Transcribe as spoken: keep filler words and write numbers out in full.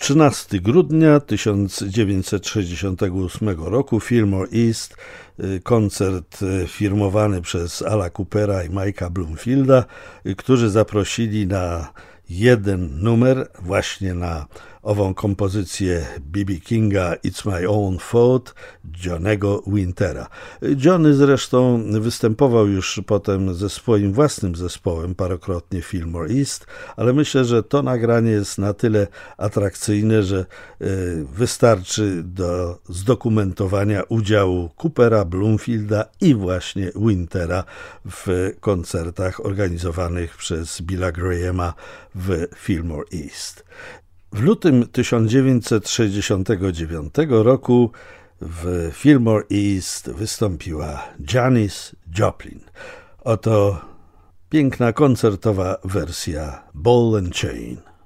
trzynastego grudnia tysiąc dziewięćset sześćdziesiątego ósmego roku Fillmore East, koncert firmowany przez Ala Coopera i Mike'a Bloomfielda, którzy zaprosili na jeden numer, właśnie na ową kompozycję B B Kinga It's My Own Fault Johnnego Wintera. Johnny zresztą występował już potem ze swoim własnym zespołem parokrotnie w Fillmore East, ale myślę, że to nagranie jest na tyle atrakcyjne, że wystarczy do zdokumentowania udziału Coopera, Bloomfielda i właśnie Wintera w koncertach organizowanych przez Billa Grahama w Fillmore East. W lutym tysiąc dziewięćset sześćdziesiątego dziewiątego roku w Fillmore East wystąpiła Janis Joplin. Oto piękna koncertowa wersja Ball and Chain.